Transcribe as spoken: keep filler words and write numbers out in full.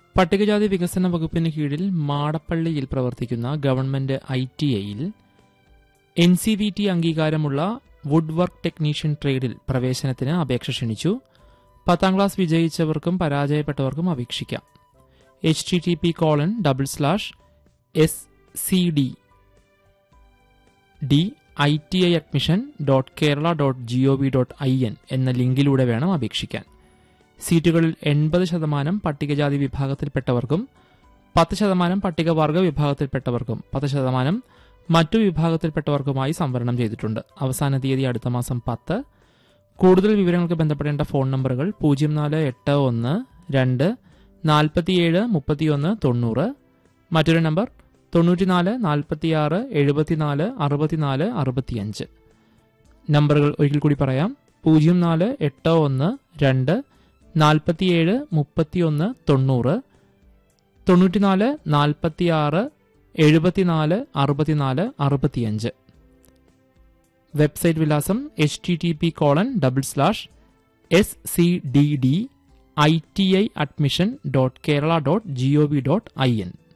പട്ടികജാതി വികസന വകുപ്പിന് കീഴിൽ മാടപ്പള്ളിയിൽ പ്രവർത്തിക്കുന്ന ഗവൺമെന്റ് ഐ ടി ഐയിൽ എൻ സി വി ടി അംഗീകാരമുള്ള വുഡ് വർക്ക് ടെക്നീഷ്യൻ ട്രേഡിൽ പ്രവേശനത്തിന് അപേക്ഷ ക്ഷണിച്ചു. പത്താം ക്ലാസ് വിജയിച്ചവർക്കും പരാജയപ്പെട്ടവർക്കും അപേക്ഷിക്കാം. H T T P colon double slash S C D D I T I admission dot Kerala dot G O V dot I N എന്ന ലിങ്കിലൂടെ വേണം അപേക്ഷിക്കാൻ. സീറ്റുകളിൽ എൺപത് ശതമാനം പട്ടികജാതി വിഭാഗത്തിൽപ്പെട്ടവർക്കും പത്ത് ശതമാനം പട്ടികവർഗ വിഭാഗത്തിൽപ്പെട്ടവർക്കും പത്ത് ശതമാനം മറ്റു വിഭാഗത്തിൽപ്പെട്ടവർക്കുമായി സംവരണം ചെയ്തിട്ടുണ്ട്. അവസാന തീയതി അടുത്ത മാസം പത്ത്. കൂടുതൽ വിവരങ്ങൾക്ക് ബന്ധപ്പെടേണ്ട ഫോൺ നമ്പറുകൾ പൂജ്യം നാല് എട്ട് ഒന്ന് രണ്ട് നാൽപ്പത്തിയേഴ് മുപ്പത്തിയൊന്ന് തൊണ്ണൂറ്, മറ്റൊരു നമ്പർ തൊണ്ണൂറ്റിനാല് നാൽപ്പത്തിയാറ് എഴുപത്തിനാല് അറുപത്തിനാല് അറുപത്തിയഞ്ച്. നമ്പറുകൾ ഒരിക്കൽ കൂടി പറയാം. പൂജ്യം നാല് എട്ട് ഒന്ന് രണ്ട് നാൽപ്പത്തിയേഴ് മുപ്പത്തിയൊന്ന് തൊണ്ണൂറ്, തൊണ്ണൂറ്റിനാല് നാൽപ്പത്തിയാറ് എഴുപത്തിനാല് അറുപത്തിനാല് അറുപത്തിയഞ്ച്. വെബ്സൈറ്റ് വിലാസം H T T P colon double slash S C D D I T I admission dot Kerala dot G O V dot I N.